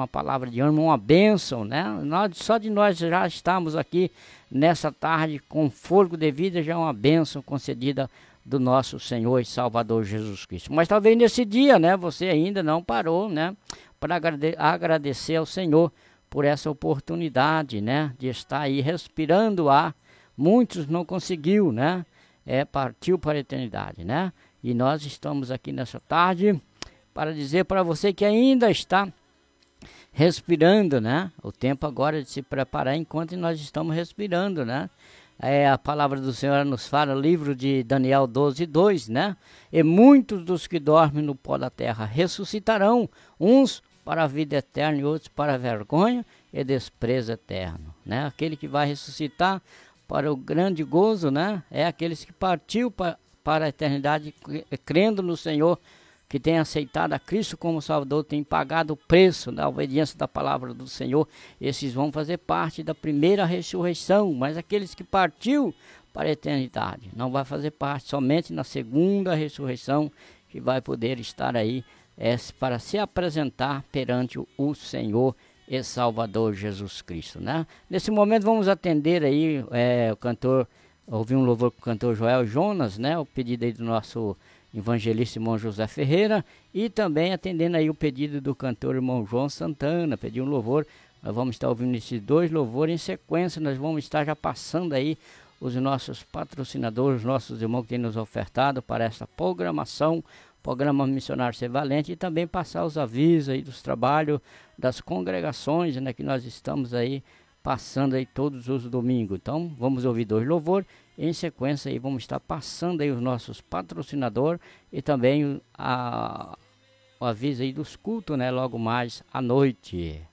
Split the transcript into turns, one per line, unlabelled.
uma palavra de ânimo, uma bênção, né? Só de nós já estamos aqui nessa tarde com fôlego de vida, já é uma bênção concedida do nosso Senhor e Salvador Jesus Cristo. Mas talvez nesse dia, né, você ainda não parou, né, para agradecer ao Senhor por essa oportunidade, né, de estar aí respirando ar. Muitos não conseguiu, né, partiu para a eternidade, né, e nós estamos aqui nessa tarde para dizer para você que ainda está respirando, né, o tempo agora é de se preparar enquanto nós estamos respirando, né. A palavra do Senhor nos fala, livro de Daniel 12:2, né? E muitos dos que dormem no pó da terra ressuscitarão, uns para a vida eterna e outros para a vergonha e desprezo eterno, né? Aquele que vai ressuscitar para o grande gozo, né? É aqueles que partiu para a eternidade crendo no Senhor, que tem aceitado a Cristo como Salvador, tem pagado o preço da obediência da palavra do Senhor. Esses vão fazer parte da primeira ressurreição, mas aqueles que partiu para a eternidade não vai fazer parte, somente na segunda ressurreição que vai poder estar aí para se apresentar perante o Senhor e Salvador Jesus Cristo, né? Nesse momento vamos atender aí o cantor, ouvir um louvor com o cantor Joel Jonas, né? O pedido aí do nosso evangelista irmão José Ferreira, e também atendendo aí o pedido do cantor irmão João Santana, pediu um louvor. Nós vamos estar ouvindo esses dois louvores em sequência. Nós vamos estar já passando aí os nossos patrocinadores, os nossos irmãos que têm nos ofertado para essa programação, programa Missionário Ser Valente, e também passar os avisos aí dos trabalhos das congregações, né, que nós estamos aí passando aí todos os domingos. Então vamos ouvir dois louvores. Em sequência aí vamos estar passando aí os nossos patrocinadores e também o aviso aí dos cultos, né, logo mais à noite.